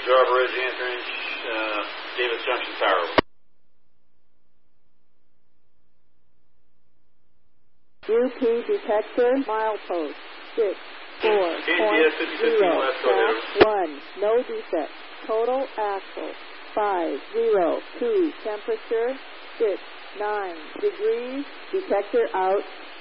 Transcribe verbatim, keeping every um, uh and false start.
Java Reggie Anchorage, uh, Davis Junction Tower. U P detector, milepost, six, four, K T point, S fifty fifteen zero, last track one, no defect, total axle, five, zero, two, temperature, six, nine degrees, detector out,